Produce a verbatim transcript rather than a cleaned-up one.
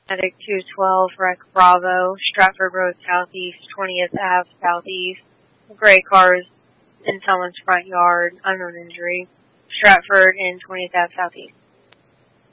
Medic two twelve, Rec Bravo, Stratford Road Southeast, twentieth Ave Southeast. Gray cars in someone's front yard, unknown injury. Stratford and twentieth Ave Southeast.